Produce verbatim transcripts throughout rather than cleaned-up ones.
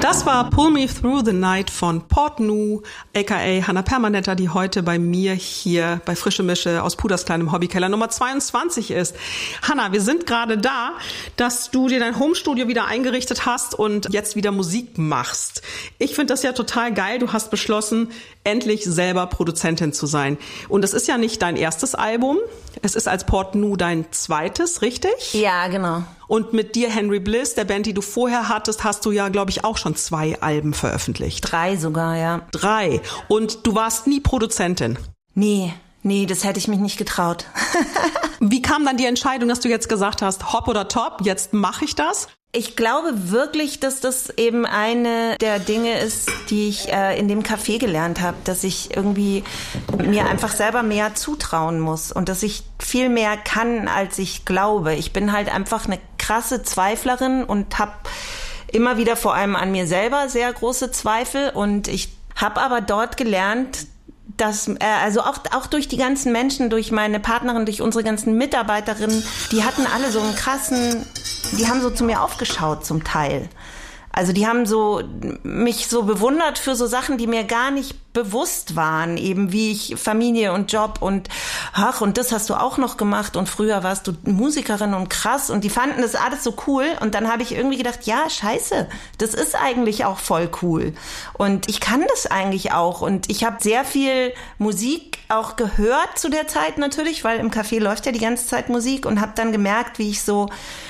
Das war Pull Me Through the Night von Portnu, aka Hannah Permanenter, die heute bei mir hier bei Frische Mische aus Puders kleinem Hobbykeller Nummer zweiundzwanzig ist. Hannah, wir sind gerade da, dass du dir dein Homestudio wieder eingerichtet hast und jetzt wieder Musik machst. Ich finde das ja total geil. Du hast beschlossen, endlich selber Produzentin zu sein. Und es ist ja nicht dein erstes Album. Es ist als Portnu dein zweites, richtig? Ja, genau. Und mit dir, Henry Bliss, der Band, die du vorher hattest, hast du ja, glaube ich, auch schon zwei Alben veröffentlicht. Drei sogar, ja. Drei. Und du warst nie Produzentin? Nee, nee, das hätte ich mich nicht getraut. Wie kam dann die Entscheidung, dass du jetzt gesagt hast, hopp oder top, jetzt mache ich das? Ich glaube wirklich, dass das eben eine der Dinge ist, die ich äh, in dem Café gelernt habe, dass ich irgendwie mir einfach selber mehr zutrauen muss und dass ich viel mehr kann, als ich glaube. Ich bin halt einfach eine krasse Zweiflerin und habe immer wieder vor allem an mir selber sehr große Zweifel und ich habe aber dort gelernt, dass, äh, also auch, auch durch die ganzen Menschen, durch meine Partnerin, durch unsere ganzen Mitarbeiterinnen, die hatten alle so einen krassen, die haben so zu mir aufgeschaut zum Teil. Also die haben so mich so bewundert für so Sachen, die mir gar nicht bewusst waren, eben wie ich Familie und Job und ach, und das hast du auch noch gemacht und früher warst du Musikerin und krass und die fanden das alles so cool und dann habe ich irgendwie gedacht, ja, scheiße, das ist eigentlich auch voll cool und ich kann das eigentlich auch und ich habe sehr viel Musik auch gehört zu der Zeit natürlich, weil im Café läuft ja die ganze Zeit Musik und habe dann gemerkt, wie ich so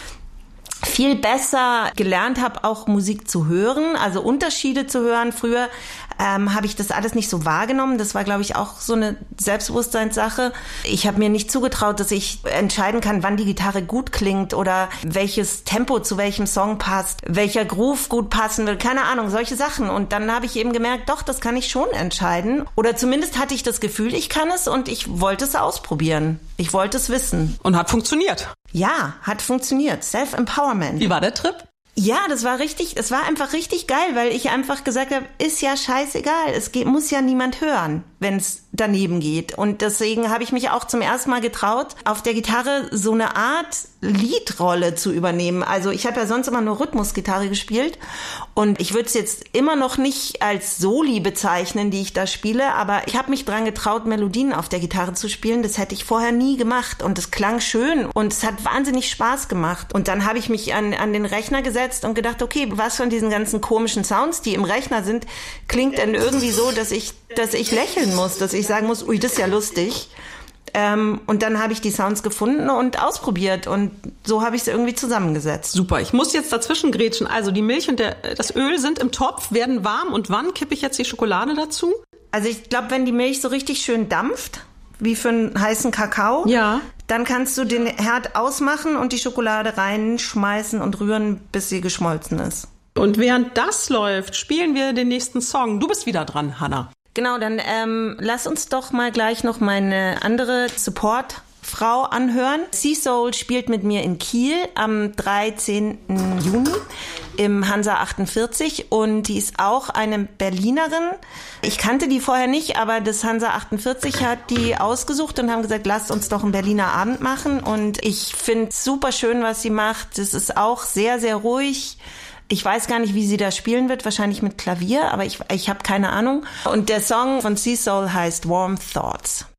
viel besser gelernt habe, auch Musik zu hören, also Unterschiede zu hören. Früher ähm, habe ich das alles nicht so wahrgenommen. Das war, glaube ich, auch so eine Selbstbewusstseinssache. Ich habe mir nicht zugetraut, dass ich entscheiden kann, wann die Gitarre gut klingt oder welches Tempo zu welchem Song passt, welcher Groove gut passen will, keine Ahnung, solche Sachen. Und dann habe ich eben gemerkt, doch, das kann ich schon entscheiden. Oder zumindest hatte ich das Gefühl, ich kann es und ich wollte es ausprobieren. Ich wollte es wissen. Und hat funktioniert. Ja, hat funktioniert. Self-Empowerment. Wie war der Trip? Ja, das war richtig, es war einfach richtig geil, weil ich einfach gesagt habe, ist ja scheißegal, es geht, muss ja niemand hören, wenn es daneben geht. Und deswegen habe ich mich auch zum ersten Mal getraut, auf der Gitarre so eine Art Liedrolle zu übernehmen. Also ich habe ja sonst immer nur Rhythmusgitarre gespielt und ich würde es jetzt immer noch nicht als Soli bezeichnen, die ich da spiele, aber ich habe mich dran getraut, Melodien auf der Gitarre zu spielen. Das hätte ich vorher nie gemacht und es klang schön und es hat wahnsinnig Spaß gemacht. Und dann habe ich mich an, an den Rechner gesetzt und gedacht, okay, was von diesen ganzen komischen Sounds, die im Rechner sind, klingt denn irgendwie so, dass ich, dass ich lächeln muss, dass ich sagen muss, ui, das ist ja lustig. Ähm, und dann habe ich die Sounds gefunden und ausprobiert und so habe ich es irgendwie zusammengesetzt. Super, ich muss jetzt dazwischen grätschen. Also die Milch und der, das Öl sind im Topf, werden warm und wann kippe ich jetzt die Schokolade dazu? Also ich glaube, wenn die Milch so richtig schön dampft, wie für einen heißen Kakao, ja, dann kannst du den Herd ausmachen und die Schokolade reinschmeißen und rühren, bis sie geschmolzen ist. Und während das läuft, spielen wir den nächsten Song. Du bist wieder dran, Hannah. Genau, dann ähm, lass uns doch mal gleich noch meine andere Support-Frau anhören. Sea Soul spielt mit mir in Kiel am dreizehnten Juni im Hansa achtundvierzig und die ist auch eine Berlinerin. Ich kannte die vorher nicht, aber das Hansa achtundvierzig hat die ausgesucht und haben gesagt, lasst uns doch einen Berliner Abend machen und ich finde super schön, was sie macht. Das ist auch sehr, sehr ruhig. Ich weiß gar nicht, wie sie da spielen wird, wahrscheinlich mit Klavier, aber ich, ich habe keine Ahnung. Und der Song von Sea Soul heißt Warm Thoughts.